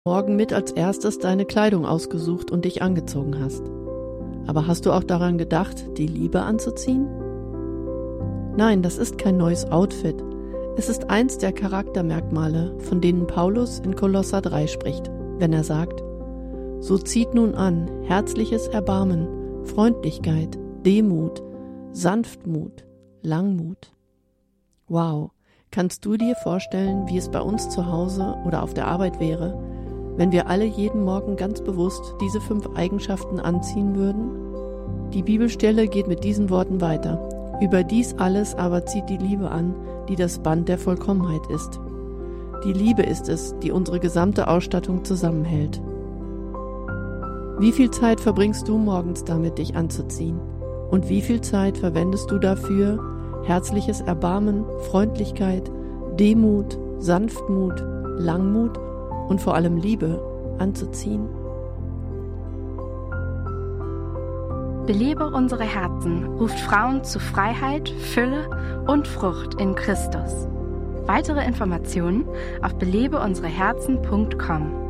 Morgen mit als erstes deine Kleidung ausgesucht und dich angezogen hast. Aber hast du auch daran gedacht, die Liebe anzuziehen? Nein, das ist kein neues Outfit. Es ist eins der Charaktermerkmale, von denen Paulus in Kolosser 3 spricht, wenn er sagt: So zieht nun an herzliches Erbarmen, Freundlichkeit, Demut, Sanftmut, Langmut. Wow, kannst du dir vorstellen, wie es bei uns zu Hause oder auf der Arbeit wäre, wenn wir alle jeden Morgen ganz bewusst diese 5 Eigenschaften anziehen würden? Die Bibelstelle geht mit diesen Worten weiter. Über dies alles aber zieht die Liebe an, die das Band der Vollkommenheit ist. Die Liebe ist es, die unsere gesamte Ausstattung zusammenhält. Wie viel Zeit verbringst du morgens damit, dich anzuziehen? Und wie viel Zeit verwendest du dafür, herzliches Erbarmen, Freundlichkeit, Demut, Sanftmut, Langmut und vor allem Liebe anzuziehen? Belebe unsere Herzen ruft Frauen zu Freiheit, Fülle und Frucht in Christus. Weitere Informationen auf belebeunsereherzen.com.